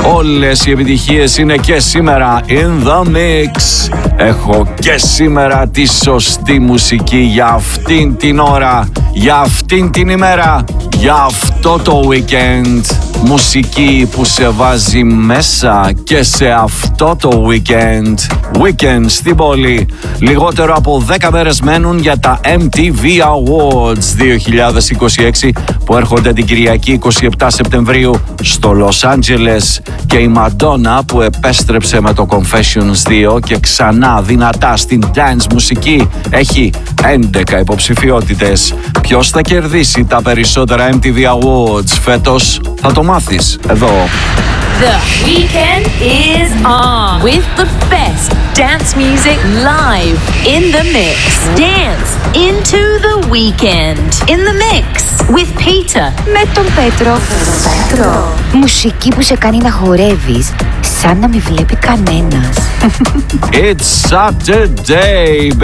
Όλες οι επιτυχίες είναι και σήμερα in the mix. Έχω και σήμερα τη σωστή μουσική για αυτήν την ώρα, για αυτήν την ημέρα, για αυτό το weekend. Μουσική που σε βάζει μέσα και σε αυτό το weekend. Weekend στην πόλη. Λιγότερο από 10 μέρες μένουν για τα MTV Awards 2026 που έρχονται την Κυριακή 27 Σεπτεμβρίου στο Λος Άντζελες, και η Μαντόνα που επέστρεψε με το Confessions 2 και ξανά δυνατά στην dance μουσική έχει 11 υποψηφιότητες. Ποιος θα κερδίσει τα περισσότερα MTV Awards φέτος θα το μάθεις εδώ. The weekend is on with the best dance music live in the mix. Dance into the weekend in the mix with Peter. Με τον Πέτρο. Μουσική που σε κάνει να χορεύεις σαν να μην βλέπει κανένας. It's Saturday,